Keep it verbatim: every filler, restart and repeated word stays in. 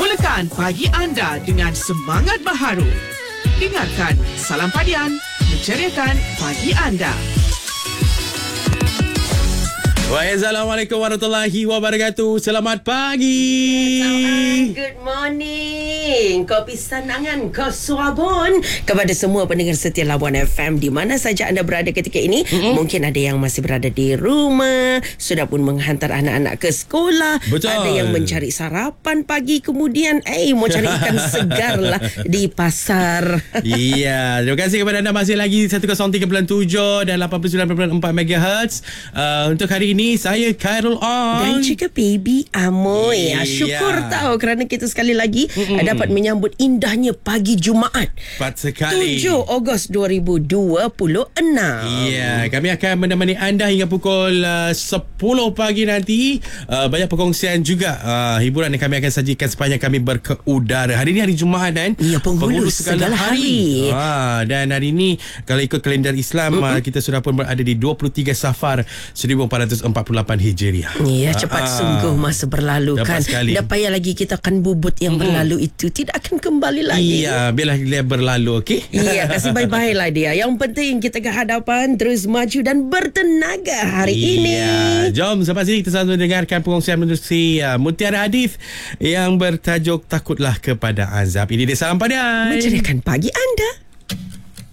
Mulakan pagi anda dengan semangat baharu. Dengarkan Salam Padian, menceriakan pagi anda. Assalamualaikum warahmatullahi wabarakatuh. Selamat pagi. Good morning. Kopi Sanangan Kesuabun kepada semua pendengar setia Labuan F M di mana saja anda berada ketika ini. Mm-hmm. Mungkin ada yang masih berada di rumah, sudah pun menghantar anak-anak ke sekolah. Betul. Ada yang mencari sarapan pagi, kemudian eh mau cari ikan segar lah di pasar. Iya, terima kasih kepada anda masih lagi seratus tiga perpuluhan tujuh dan lapan puluh sembilan perpuluhan empat megahertz. Uh, untuk hari ini saya Khairul On dan juga Baby Amoy. Yeah. Syukur tahu kerana kita sekali lagi Mm-mm. dapat menyambut indahnya pagi Jumaat. Tepat sekali. tujuh Ogos dua ribu dua puluh enam. Ya, yeah, kami akan menemani anda hingga pukul uh, sepuluh pagi nanti. Uh, banyak perkongsian juga uh, hiburan yang kami akan sajikan sepanjang kami berkeudara. Hari ini hari Jumaat dan ya, penghulu segala, segala hari. Ha, dan hari ini kalau ikut kalender Islam uh, kita sudah pun berada di dua puluh tiga Safar seribu empat ratus empat puluh lapan Hijriah. Ya, cepat ah, sungguh masa berlalu kan. Sekali. Tak payah lagi kita akan bubut yang mm-hmm. berlalu itu tidak akan kembali lagi. Iya, biarlah dia berlalu, okey? Iya, kasih bye-bye lah dia. Yang penting kita ke hadapan, terus maju dan bertenaga hari iya. ini. Jom sampai sini kita sama dengarkan perkongsian menerusi uh, Mutiara Hadis yang bertajuk Takutlah Kepada Azab. Ini dia Salam Padian, menceriakan pagi anda.